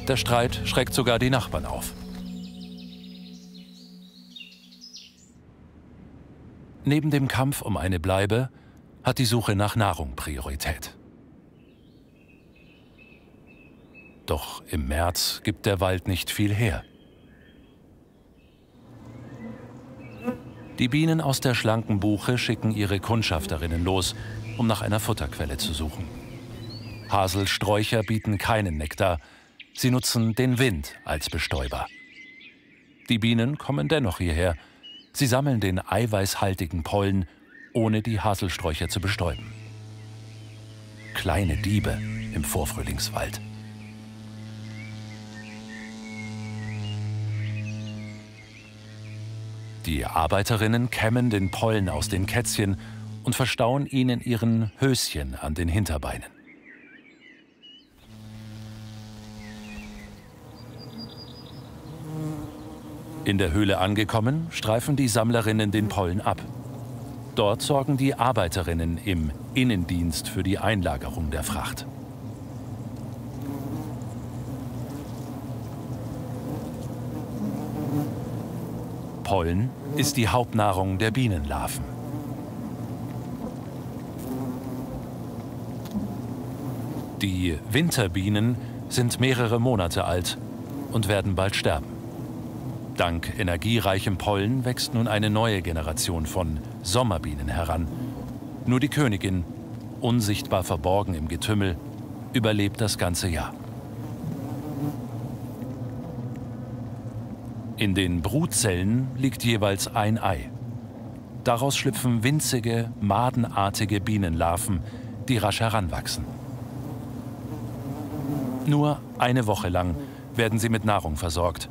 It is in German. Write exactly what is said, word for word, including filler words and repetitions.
Der Streit schreckt sogar die Nachbarn auf. Neben dem Kampf um eine Bleibe hat die Suche nach Nahrung Priorität. Doch im März gibt der Wald nicht viel her. Die Bienen aus der schlanken Buche schicken ihre Kundschafterinnen los, um nach einer Futterquelle zu suchen. Haselsträucher bieten keinen Nektar, sie nutzen den Wind als Bestäuber. Die Bienen kommen dennoch hierher. Sie sammeln den eiweißhaltigen Pollen, ohne die Haselsträucher zu bestäuben. Kleine Diebe im Vorfrühlingswald. Die Arbeiterinnen kämmen den Pollen aus den Kätzchen und verstauen ihn in ihren Höschen an den Hinterbeinen. In der Höhle angekommen, streifen die Sammlerinnen den Pollen ab. Dort sorgen die Arbeiterinnen im Innendienst für die Einlagerung der Fracht. Pollen ist die Hauptnahrung der Bienenlarven. Die Winterbienen sind mehrere Monate alt und werden bald sterben. Dank energiereichem Pollen wächst nun eine neue Generation von Sommerbienen heran. Nur die Königin, unsichtbar verborgen im Getümmel, überlebt das ganze Jahr. In den Brutzellen liegt jeweils ein Ei. Daraus schlüpfen winzige, madenartige Bienenlarven, die rasch heranwachsen. Nur eine Woche lang werden sie mit Nahrung versorgt.